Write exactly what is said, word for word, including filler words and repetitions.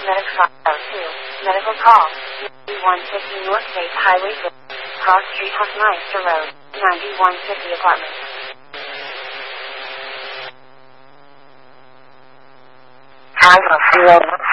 Medical two. Medical call. ninety-one fifty North State Highway six. Cross Street Huffmeister Road. ninety-one fifty apartment. Alpha Sierra